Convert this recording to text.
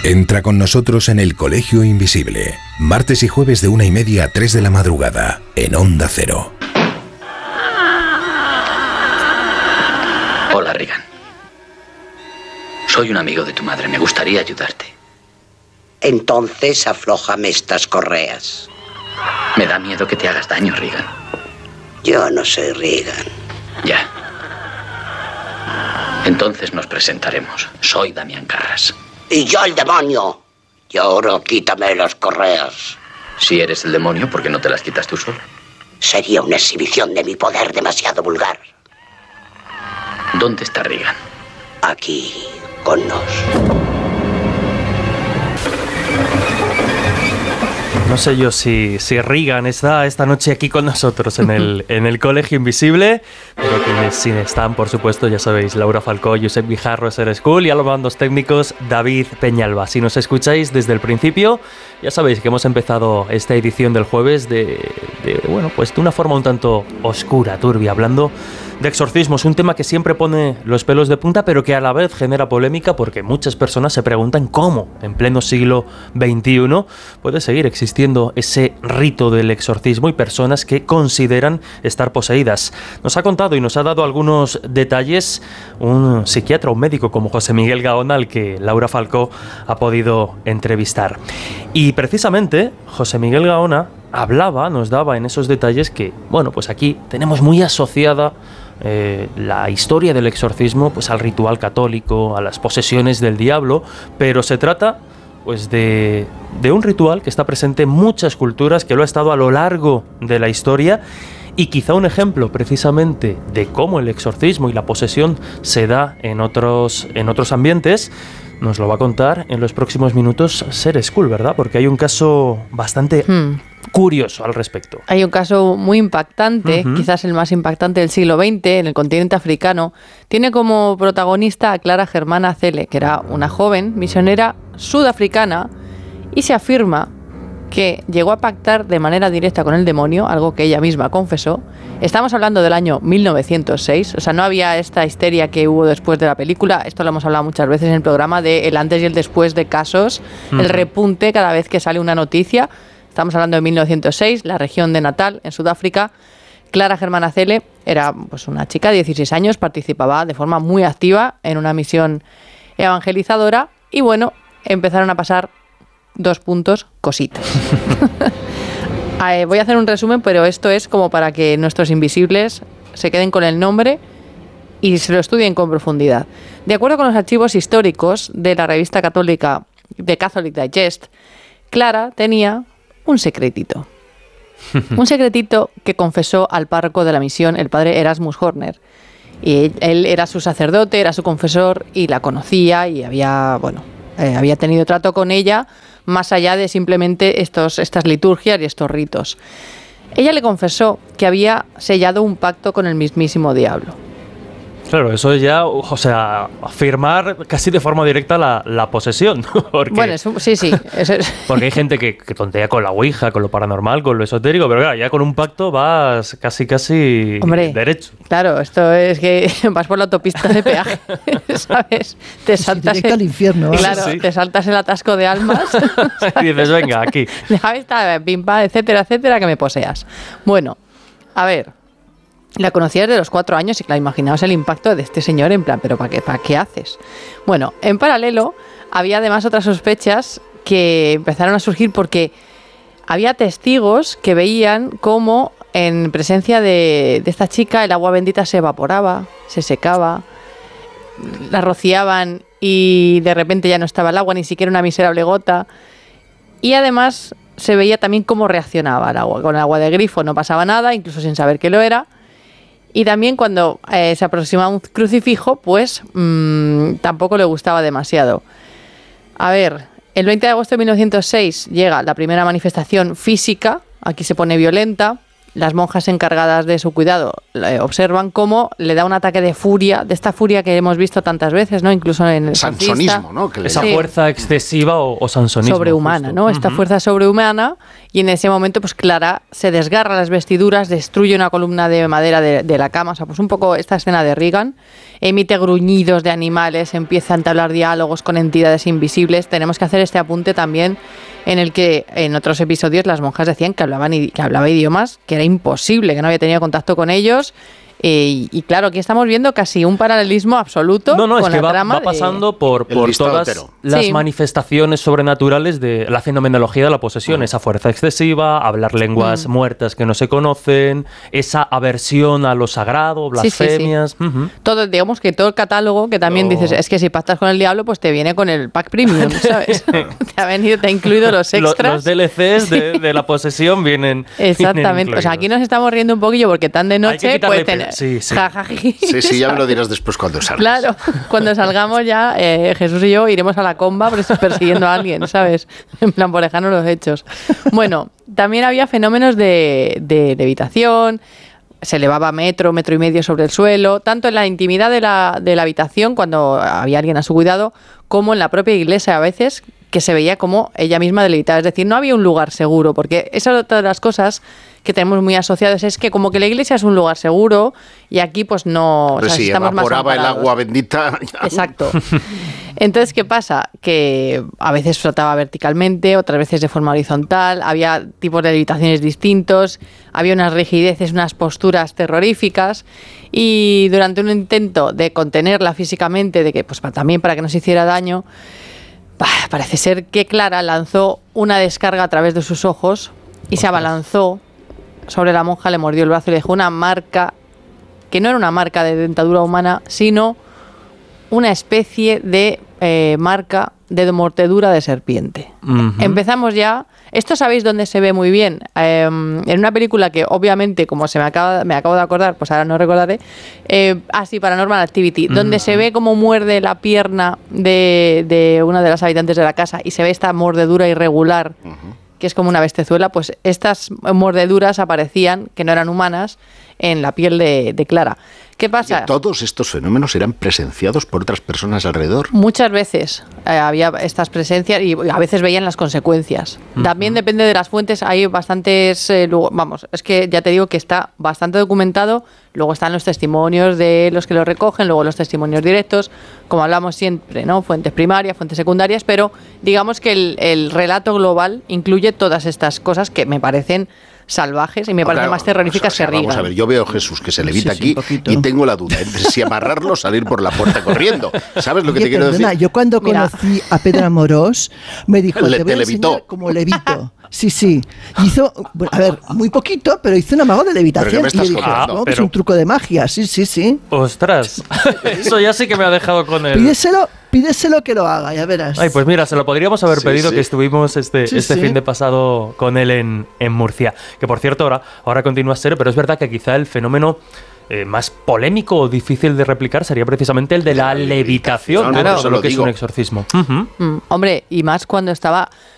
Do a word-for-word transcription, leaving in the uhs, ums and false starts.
Entra con nosotros en el Colegio Invisible. Martes y jueves de una y media a tres de la madrugada, en Onda Cero. Hola, Regan. Soy un amigo de tu madre. Me gustaría ayudarte. Entonces aflójame estas correas. Me da miedo que te hagas daño, Regan. Yo no soy Regan. Ya. Entonces nos presentaremos. Soy Damián Carras. Y yo el demonio. Y ahora quítame las correas. Si eres el demonio, ¿por qué no te las quitas tú solo? Sería una exhibición de mi poder demasiado vulgar. ¿Dónde está Regan? Aquí, con nos. No sé yo si, si Regan está esta noche aquí con nosotros en el, en el Colegio Invisible, pero quienes sí están, por supuesto, ya sabéis, Laura Falcó, Josep Guijarro, Ser School, y a los mandos técnicos, David Peñalba. Si nos escucháis desde el principio, ya sabéis que hemos empezado esta edición del jueves de, de, bueno, pues de una forma un tanto oscura, turbia, hablando de exorcismos, un tema que siempre pone los pelos de punta, pero que a la vez genera polémica porque muchas personas se preguntan cómo, en pleno siglo veintiuno, puede seguir existiendo ese rito del exorcismo y personas que consideran estar poseídas. Nos ha contado y nos ha dado algunos detalles un psiquiatra, un médico como José Miguel Gaona, al que Laura Falcó ha podido entrevistar. Y precisamente José Miguel Gaona hablaba, nos daba en esos detalles que, bueno, pues aquí tenemos muy asociada Eh, la historia del exorcismo pues al ritual católico, a las posesiones del diablo, pero se trata pues de, de un ritual que está presente en muchas culturas, que lo ha estado a lo largo de la historia, y quizá un ejemplo precisamente de cómo el exorcismo y la posesión se da en otros, en otros ambientes. Nos lo va a contar en los próximos minutos Ser School, ¿verdad? Porque hay un caso bastante hmm. curioso al respecto. Hay un caso muy impactante, uh-huh. quizás el más impactante del siglo veinte, en el continente africano. Tiene como protagonista a Clara Germana Cele, que era una joven misionera sudafricana, y se afirma que llegó a pactar de manera directa con el demonio, algo que ella misma confesó. Estamos hablando del año mil novecientos seis, o sea, no había esta histeria que hubo después de la película. Esto lo hemos hablado muchas veces en el programa, de el antes y el después de casos, uh-huh. el repunte cada vez que sale una noticia. Estamos hablando de mil novecientos seis, la región de Natal, en Sudáfrica. Clara Germana Cele era pues una chica de dieciséis años, participaba de forma muy activa en una misión evangelizadora, y bueno, empezaron a pasar dos puntos, cositas. eh, voy a hacer un resumen, pero esto es como para que nuestros invisibles se queden con el nombre y se lo estudien con profundidad. De acuerdo con los archivos históricos de la revista católica The Catholic Digest, Clara tenía un secretito. Un secretito que confesó al párroco de la misión, el padre Erasmus Horner. Y él era su sacerdote, era su confesor, y la conocía y había, bueno, eh, había tenido trato con ella, más allá de simplemente estos, estas liturgias y estos ritos. Ella le confesó que había sellado un pacto con el mismísimo diablo. Claro, eso es ya, o sea, afirmar casi de forma directa la, la posesión. Porque, bueno, es, sí, sí. Es, es. Porque hay gente que, que tontea con la ouija, con lo paranormal, con lo esotérico, pero claro, ya con un pacto vas casi, casi Hombre, derecho. Claro, esto es que vas por la autopista de peaje, ¿sabes? Te saltas directo al infierno. ¿Vale? Claro, sí. Te saltas el atasco de almas. Y dices, venga, aquí. Déjame estar, pimpa, etcétera, etcétera, que me poseas. Bueno, a ver... La conocía desde los cuatro años y claro, imaginaos el impacto de este señor en plan, ¿pero para qué, para qué haces? Bueno, en paralelo había además otras sospechas que empezaron a surgir porque había testigos que veían cómo en presencia de, de esta chica el agua bendita se evaporaba, se secaba, la rociaban y de repente ya no estaba el agua, ni siquiera una miserable gota. Y además se veía también cómo reaccionaba el agua. Con el agua de grifo no pasaba nada, incluso sin saber que lo era. Y también cuando eh, se aproximaba un crucifijo, pues mmm, tampoco le gustaba demasiado. A ver, el veinte de agosto de mil novecientos seis llega la primera manifestación física, aquí se pone violenta, las monjas encargadas de su cuidado eh, observan cómo le da un ataque de furia, de esta furia que hemos visto tantas veces, ¿no? Incluso en el sansonismo, ¿no? Que Esa sí. fuerza excesiva o, o sansonismo. Sobrehumana, justo. ¿no? Esta Uh-huh. fuerza sobrehumana, y en ese momento, pues Clara se desgarra las vestiduras, destruye una columna de madera de, de la cama, o sea, pues un poco esta escena de Regan, emite gruñidos de animales, empieza a entablar diálogos con entidades invisibles. Tenemos que hacer este apunte también, en el que en otros episodios las monjas decían que hablaban que hablaba idiomas, que era imposible, que no había tenido contacto con ellos. Eh, y, y claro, aquí estamos viendo casi un paralelismo absoluto. No, no, con es que la va, trama va pasando de... por, El por listado todas entero. las Sí. manifestaciones sobrenaturales de la fenomenología de la posesión. Esa fuerza excesiva, hablar lenguas Mm. muertas que no se conocen, esa aversión a lo sagrado, Sí, sí, sí. blasfemias. Ujú. Todo, digamos que todo el catálogo que también Oh. dices, es que si pactas con el diablo, pues te viene con el pack premium, ¿sabes? te ha venido, te ha incluido los Lo- extras. Los D L Cs de, de la posesión vienen. Exactamente. vienen O sea, aquí incluidos. nos estamos riendo un poquillo porque tan de Hay que noche, quitarle pues pe- tener. sí, sí. Jajajiji. Sí, sí, ya me lo dirás después cuando salgas. Claro, cuando salgamos ya, eh, Jesús y yo iremos a la comba pers- persiguiendo a alguien, ¿sabes? En plan, por lejanos los hechos. Bueno, también había fenómenos de, de levitación, se elevaba metro, metro y medio sobre el suelo, tanto en la intimidad de la, de la habitación, cuando había alguien a su cuidado, como en la propia iglesia a veces, que se veía como ella misma levitaba. Es decir, no había un lugar seguro, porque esa es otra de las cosas que tenemos muy asociadas, es que como que la iglesia es un lugar seguro y aquí pues no, Pues o sea, si estamos más evaporaba el amparados. agua bendita. ya- Exacto. Entonces, ¿qué pasa? Que a veces flotaba verticalmente, otras veces de forma horizontal, había tipos de levitaciones distintos, había unas rigideces, unas posturas terroríficas, y durante un intento de contenerla físicamente, de que pues pa- también para que no se hiciera daño, bah, parece ser que Clara lanzó una descarga a través de sus ojos y se abalanzó sobre la monja, le mordió el brazo y le dejó una marca que no era una marca de dentadura humana, sino una especie de eh, marca de mordedura de serpiente. Ujú. Empezamos ya. Esto sabéis dónde se ve muy bien. Eh, en una película que obviamente, como se me acaba, me acabo de acordar, pues ahora no recordaré. Eh, ah, sí, Paranormal Activity, donde se ve cómo muerde la pierna de, de una de las habitantes de la casa y se ve esta mordedura irregular, que es como una bestezuela. Pues estas mordeduras aparecían, que no eran humanas, en la piel de, de Clara. ¿Qué pasa? Que todos estos fenómenos eran presenciados por otras personas alrededor. Muchas veces eh, había estas presencias y a veces veían las consecuencias. También depende de las fuentes, hay bastantes, eh, luego- vamos, es que ya te digo que está bastante documentado, luego están los testimonios de los que lo recogen, luego los testimonios directos, como hablamos siempre, ¿no? Fuentes primarias, fuentes secundarias, pero digamos que el, el relato global incluye todas estas cosas que me parecen salvajes y me No, parecen claro, más terroríficas o sea, que Vamos Regan. a ver, yo veo a Jesús que se levita Sí, sí, aquí un poquito. y tengo la duda entre si amarrarlo o salir por la puerta corriendo. ¿Sabes lo que Oye, te quiero perdona, decir? yo cuando Mira. conocí a Pedro Amorós, me dijo, Le- te voy te a levitó. enseñar cómo levito. Sí, sí. Hizo, bueno, a ver, muy poquito, pero hizo un amago de ¿Pero levitación. qué me estás y yo dije, contando? "Oh, pues Pero- un truco de magia, sí, sí, sí. Ostras, eso ya sí que me ha dejado con el... Pídeselo, pídeselo que lo haga, ya verás. Ay, pues mira, se lo podríamos haber Sí, pedido sí. que estuvimos este, Sí, este sí. fin de pasado con él en, en Murcia. Que por cierto, ahora, ahora continúa serio, pero es verdad que quizá el fenómeno eh, más polémico o difícil de replicar sería precisamente el de la, La levitación, levitación, ¿no? claro. Todo Eso lo lo que es digo. un exorcismo. Ujú. Mm, hombre, y más cuando estaba